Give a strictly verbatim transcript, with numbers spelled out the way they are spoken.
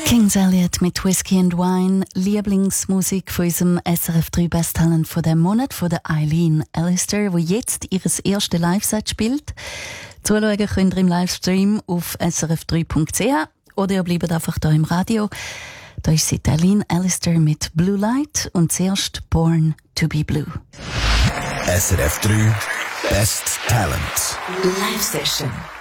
Kings Elliot mit Whiskey and Wine, Lieblingsmusik von unserem S R F drei Best Talent von dem Monat, von der Eileen Allister, die jetzt ihr erstes Live-Set spielt. Zuschauen könnt ihr im Livestream auf s r f drei punkt c h oder ihr bleibt einfach hier im Radio. Da ist sie, Eileen Allister mit Blue Light und zuerst Born to be Blue. S R F drei Best Talent Live Session.